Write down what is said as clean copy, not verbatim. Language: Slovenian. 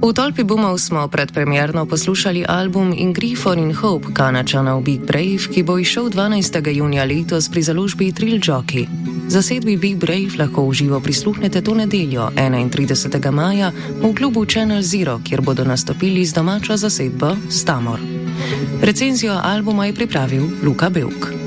V tolpi bumov smo predpremierno poslušali album In Grief in Hope Kanačanov Big Brave, ki bo izšel 12. junija letos pri založbi Trill Jockey. Zasedbi Big Brave lahko v živo prisluhnete to nedeljo, 31. maja, v klubu Channel Zero, kjer bodo nastopili z domačo zasedbo Stamor. Recenzijo albuma je pripravil Luka Bevk.